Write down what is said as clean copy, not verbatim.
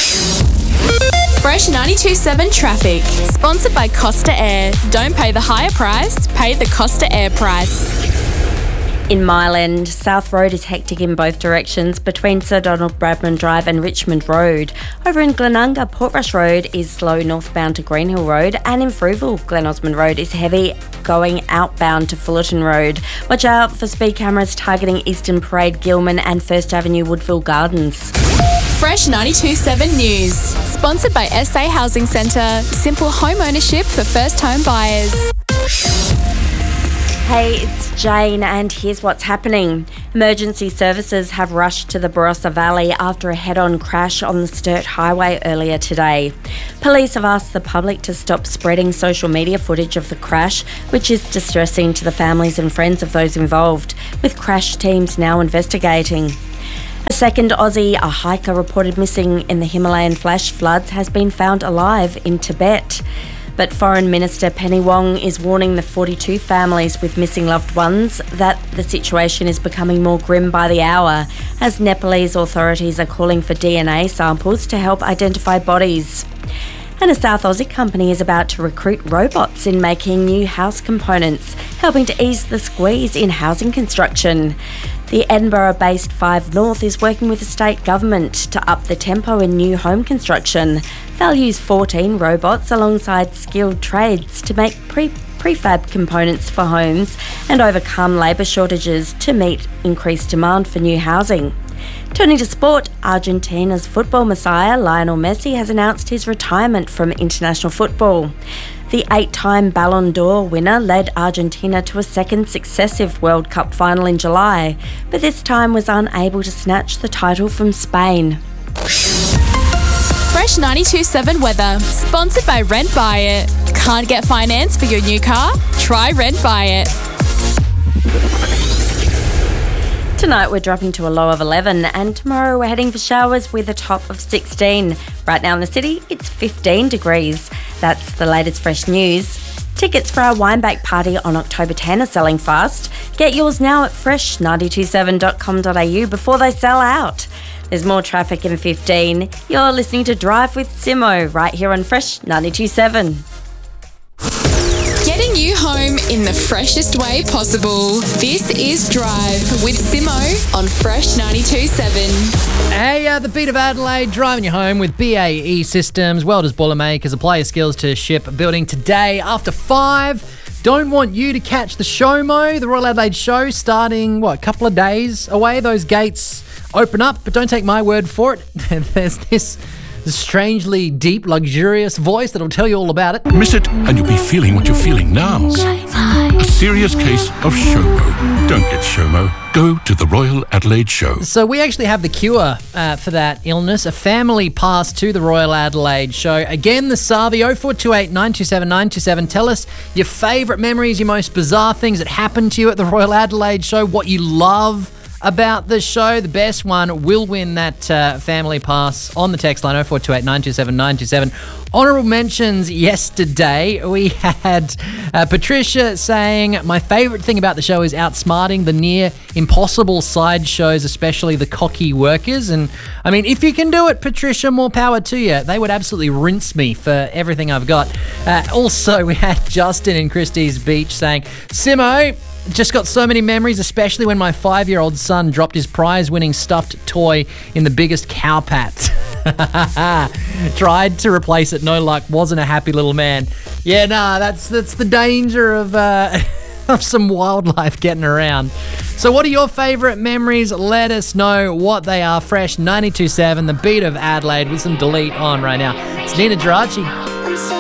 Fresh 92.7 traffic. Sponsored by Costa Air. Don't pay the higher price, pay the Costa Air price. In Mile End, South Road is hectic in both directions between Sir Donald Bradman Drive and Richmond Road. Over in Glenunga, Portrush Road is slow northbound to Greenhill Road, and in Fruiville, Glen Osmond Road is heavy going outbound to Fullerton Road. Watch out for speed cameras targeting Eastern Parade, Gilman and First Avenue Woodville Gardens. Fresh 92.7 News. Sponsored by SA Housing Centre. Simple home ownership for first home buyers. Hey, it's Jane, and here's what's happening. Emergency services have rushed to the Barossa Valley after a head-on crash on the Sturt Highway earlier today. Police have asked the public to stop spreading social media footage of the crash, which is distressing to the families and friends of those involved, with crash teams now investigating. A second Aussie, a hiker reported missing in the Himalayan flash floods, has been found alive in Tibet. But Foreign Minister Penny Wong is warning the 42 families with missing loved ones that the situation is becoming more grim by the hour, as Nepalese authorities are calling for DNA samples to help identify bodies. And a South Aussie company is about to recruit robots in making new house components, helping to ease the squeeze in housing construction. The Edinburgh-based 5 North is working with the state government to up the tempo in new home construction. They'll use 14 robots alongside skilled trades to make prefab components for homes and overcome labour shortages to meet increased demand for new housing. Turning to sport, Argentina's football messiah Lionel Messi has announced his retirement from international football. The 8-time Ballon d'Or winner led Argentina to a second successive World Cup final in July, but this time was unable to snatch the title from Spain. Fresh 92.7 weather. Sponsored by Rent Buy It. Can't get finance for your new car? Try Rent Buy It. Tonight we're dropping to a low of 11, and tomorrow we're heading for showers with a top of 16. Right now in the city, it's 15 degrees. That's the latest fresh news. Tickets for our Wineback party on October 10 are selling fast. Get yours now at fresh927.com.au before they sell out. There's more traffic in 15. You're listening to Drive with Simo right here on Fresh 92.7. Getting you home in the freshest way possible. This is Drive with Simo on Fresh 92.7. Hey, the beat of Adelaide, driving you home with BAE Systems, welders, boilermakers, apply skills to ship building today after 5. Don't want you to catch the Showmo, the Royal Adelaide Show, starting, a couple of days away. Those gates open up, but don't take my word for it. There's this strangely deep, luxurious voice that'll tell you all about it. Miss it, and you'll be feeling what you're feeling now. A serious case of Showmo. Don't get Showmo. Go to the Royal Adelaide Show. So we actually have the cure for that illness. A family pass to the Royal Adelaide Show. Again, the Savi, 0428 927 927. Tell us your favourite memories, your most bizarre things that happened to you at the Royal Adelaide Show, what you love about the show. The best one will win that family pass on the text line 0428 927 927. Honourable mentions yesterday, we had Patricia saying, my favourite thing about the show is outsmarting the near impossible side shows, especially the cocky workers. And I mean, if you can do it, Patricia, more power to you. They would absolutely rinse me for everything I've got. Also, we had Justin in Christie's Beach saying, Simo, just got so many memories, especially when my 5-year-old son dropped his prize-winning stuffed toy in the biggest cowpat. Tried to replace it, no luck, wasn't a happy little man. Yeah, that's the danger of some wildlife getting around. So what are your favourite memories? Let us know what they are. Fresh 92.7, the beat of Adelaide with some delete on right now. It's Nina Geraci.